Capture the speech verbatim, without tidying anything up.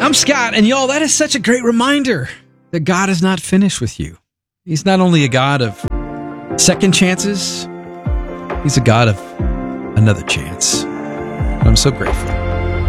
I'm Scott, and y'all, that is such a great reminder that God is not finished with you. He's not only a God of second chances, He's a God of another chance. I'm so grateful.